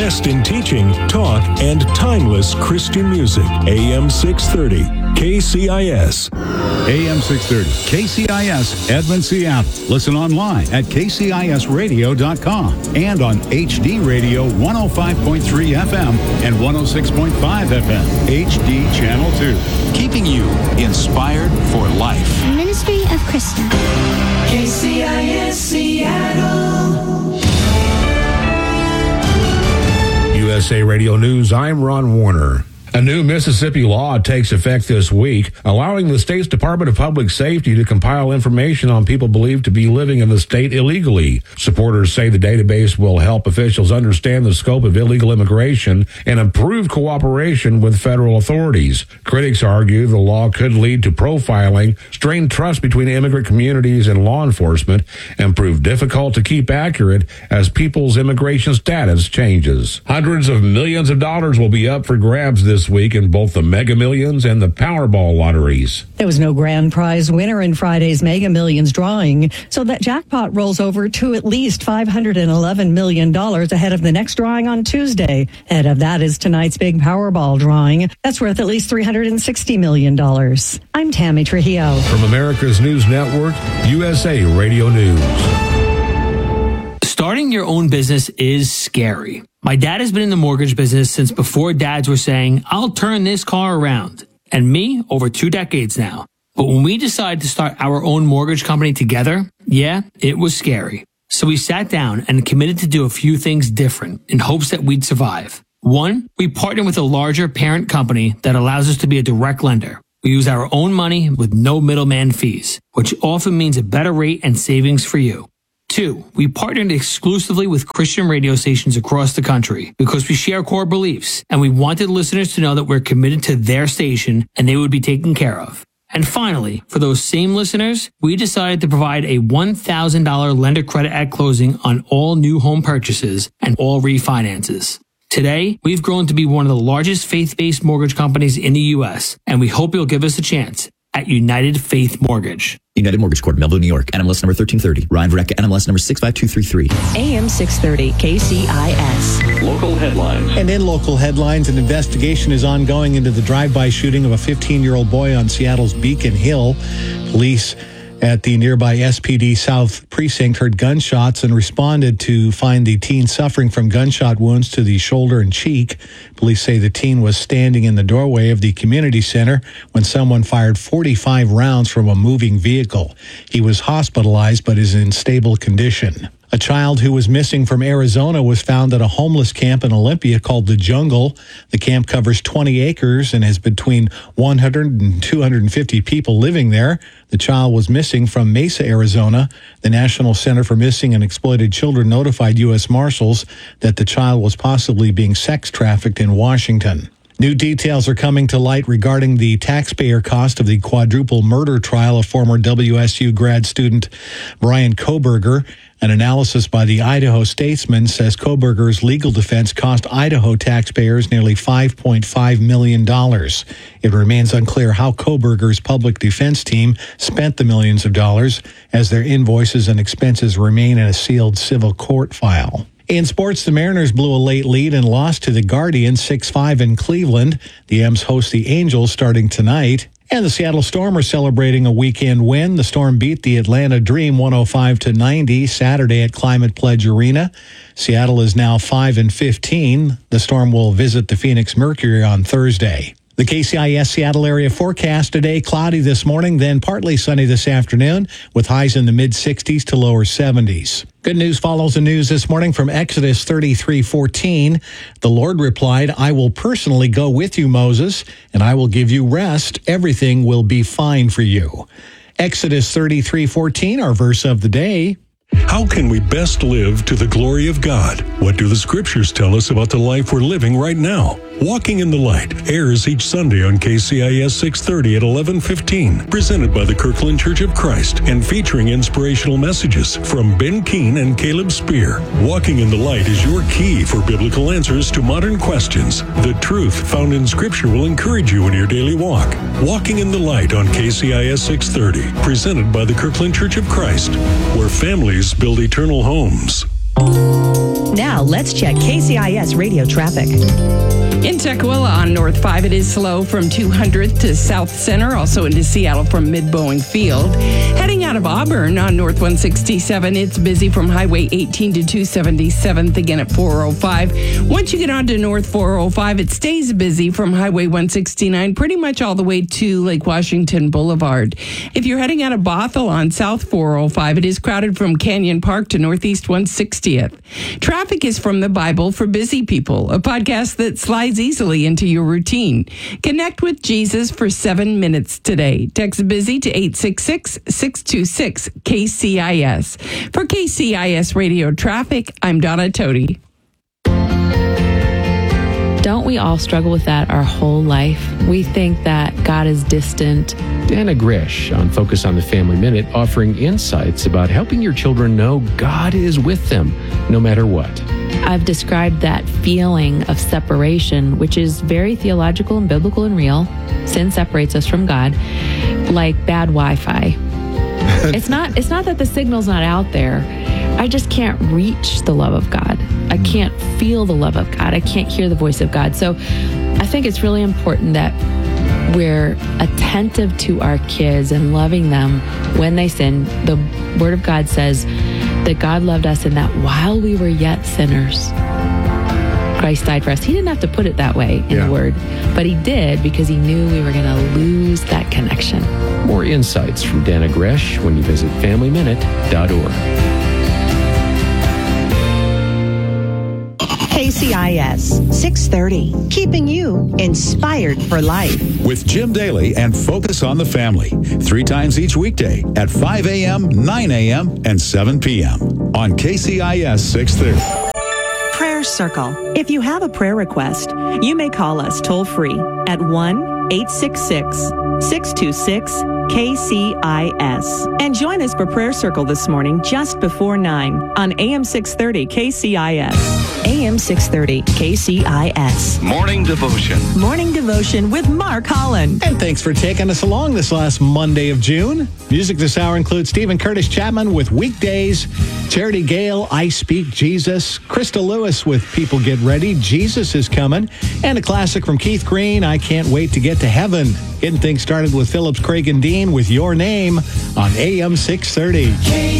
best in teaching, talk, and timeless Christian music. AM 630, KCIS. AM 630, KCIS, Edmond, Seattle. Listen online at kcisradio.com and on HD Radio 105.3 FM and 106.5 FM, HD Channel 2. Keeping you inspired for life. Ministry of Christian. KCIS Seattle. USA Radio News, I'm Ron Warner. A new Mississippi law takes effect this week, allowing the state's Department of Public Safety to compile information on people believed to be living in the state illegally. Supporters say the database will help officials understand the scope of illegal immigration and improve cooperation with federal authorities. Critics argue the law could lead to profiling, strain trust between immigrant communities and law enforcement, and prove difficult to keep accurate as people's immigration status changes. Hundreds of millions of dollars will be up for grabs this week in both the Mega Millions and the Powerball lotteries. There was no grand prize winner in Friday's Mega Millions drawing, so that jackpot rolls over to at least $511 million ahead of the next drawing on Tuesday. Ahead of that is tonight's big Powerball drawing. That's worth at least $360 million. I'm Tammy Trujillo. From America's News Network, USA Radio News. Starting your own business is scary. My dad has been in the mortgage business since before dads were saying, I'll turn this car around. And me, over 2 decades now. But when we decided to start our own mortgage company together, yeah, it was scary. So we sat down and committed to do a few things different in hopes that we'd survive. 1, we partnered with a larger parent company that allows us to be a direct lender. We use our own money with no middleman fees, which often means a better rate and savings for you. 2, we partnered exclusively with Christian radio stations across the country because we share core beliefs and we wanted listeners to know that we're committed to their station and they would be taken care of. And finally, for those same listeners, we decided to provide a $1,000 lender credit at closing on all new home purchases and all refinances. Today, we've grown to be one of the largest faith-based mortgage companies in the U.S., and we hope you'll give us a chance at United Faith Mortgage. United Mortgage Corp, Melville, New York. NMLS number 1330. Ryan Vareka, NMLS number 65233. AM 630, KCIS. Local headlines. And in local headlines, an investigation is ongoing into the drive-by shooting of a 15-year-old boy on Seattle's Beacon Hill. Police at the nearby SPD South precinct heard gunshots and responded to find the teen suffering from gunshot wounds to the shoulder and cheek. Police say the teen was standing in the doorway of the community center when someone fired 45 rounds from a moving vehicle. He was hospitalized but is in stable condition. A child who was missing from Arizona was found at a homeless camp in Olympia called The Jungle. The camp covers 20 acres and has between 100 and 250 people living there. The child was missing from Mesa, Arizona. The National Center for Missing and Exploited Children notified U.S. Marshals that the child was possibly being sex trafficked in Washington. New details are coming to light regarding the taxpayer cost of the quadruple murder trial of former WSU grad student Brian Kohberger. An analysis by the Idaho Statesman says Kohberger's legal defense cost Idaho taxpayers nearly $5.5 million. It remains unclear how Kohberger's public defense team spent the millions of dollars, as their invoices and expenses remain in a sealed civil court file. In sports, the Mariners blew a late lead and lost to the Guardians 6-5 in Cleveland. The M's host the Angels starting tonight. And the Seattle Storm are celebrating a weekend win. The Storm beat the Atlanta Dream 105-90 Saturday at Climate Pledge Arena. Seattle is now 5-15. The Storm will visit the Phoenix Mercury on Thursday. The KCIS Seattle area forecast today, cloudy this morning, then partly sunny this afternoon, with highs in the mid-60s to lower 70s. Good news follows the news this morning from Exodus 33:14. The Lord replied, I will personally go with you, Moses, and I will give you rest. Everything will be fine for you. Exodus 33:14, our verse of the day. How can we best live to the glory of God? What do the scriptures tell us about the life we're living right now? Walking in the Light airs each Sunday on KCIS 630 at 11:15, presented by the Kirkland Church of Christ and featuring inspirational messages from Ben Keene and Caleb Spear. Walking in the Light is your key for biblical answers to modern questions. The truth found in Scripture will encourage you in your daily walk. Walking in the Light on KCIS 630, presented by the Kirkland Church of Christ, where families build eternal homes. Now, Now, let's check KCIS radio traffic. In Tukwila on North 5, it is slow from 200th to South Center, also into Seattle from Mid-Boeing Field. Heading out of Auburn on North 167, it's busy from Highway 18 to 277th, again at 405. Once you get onto North 405, it stays busy from Highway 169 pretty much all the way to Lake Washington Boulevard. If you're heading out of Bothell on South 405, it is crowded from Canyon Park to Northeast 160th. Traffic is from the Bible for Busy People, a podcast that slides easily into your routine. Connect with Jesus for 7 minutes today. Text BUSY to 866-626-KCIS. For KCIS Radio Traffic, I'm Donna Toti. Don't we all struggle with that our whole life? We think that God is distant. Dana Grish on Focus on the Family Minute, offering insights about helping your children know God is with them no matter what. I've described that feeling of separation, which is very theological and biblical and real. Sin separates us from God, like bad Wi-Fi. It's not that the signal's not out there. I just can't reach the love of God. I can't feel the love of God. I can't hear the voice of God. So I think it's really important that we're attentive to our kids and loving them when they sin. The Word of God says that God loved us and that while we were yet sinners, Christ died for us. He didn't have to put it that way in the Word, but he did because he knew we were going to lose that connection. More insights from Dana Gresh when you visit FamilyMinute.org. KCIS 630, keeping you inspired for life. With Jim Daly and Focus on the Family, 3 times each weekday at 5 a.m., 9 a.m., and 7 p.m. on KCIS 630. Prayer Circle. If you have a prayer request, you may call us toll free at 1-866-626-KCIS. And join us for Prayer Circle this morning just before 9 on AM 630 KCIS. AM 630 KCIS. Morning Devotion. Morning Devotion with Mark Holland. And thanks for taking us along this last Monday of June. Music this hour includes Stephen Curtis Chapman with Weekdays, Charity Gale, I Speak Jesus, Krista Lewis with People Get Ready, Jesus is Coming, and a classic from Keith Green, I Can't Wait to Get to Heaven. Getting things started with Phillips, Craig, and Dean with Your Name on AM 630.